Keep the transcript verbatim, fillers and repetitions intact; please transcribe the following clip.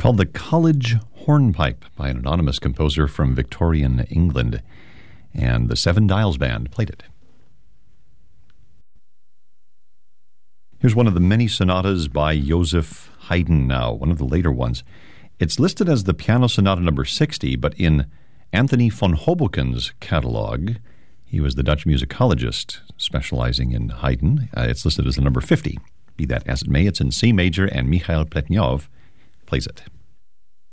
called the College Hornpipe by an anonymous composer from Victorian England. And the Seven Dials Band played it. Here's one of the many sonatas by Joseph Haydn now, one of the later ones. It's listed as the Piano Sonata number sixty, but in Anthony von Hoboken's catalog, he was the Dutch musicologist specializing in Haydn. Uh, it's listed as the number fifty. Be that as it may, it's in C major, and Mikhail Pletnyov plays it.